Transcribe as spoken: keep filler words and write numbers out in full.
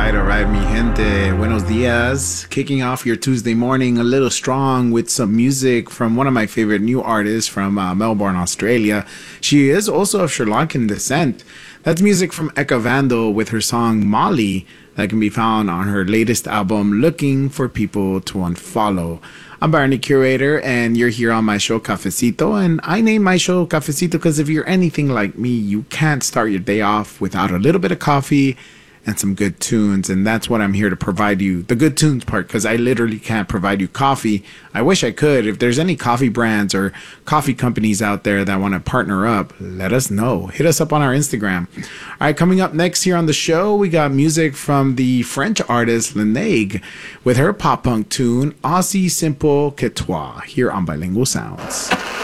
right, all right, mi gente. Buenos dias. Kicking off your Tuesday morning a little strong with some music from one of my favorite new artists from uh, Melbourne, Australia. She is also of Sri Lankan descent. That's music from Eka Vandal with her song Molly that can be found on her latest album, Looking for People to Unfollow. I'm Barney Curator, and you're here on my show, Cafecito. And I name my show Cafecito because if you're anything like me, you can't start your day off without a little bit of coffee and some good tunes. And that's what I'm here to provide you, the good tunes part, because I literally can't provide you coffee. I wish I could. If there's any coffee brands or coffee companies out there that want to partner up, let us know. Hit us up on our Instagram. All right, coming up next here on the show, we got music from the French artist Laneige with her pop punk tune, Aussi Simple Que Toi, here on Bilingual Sounds.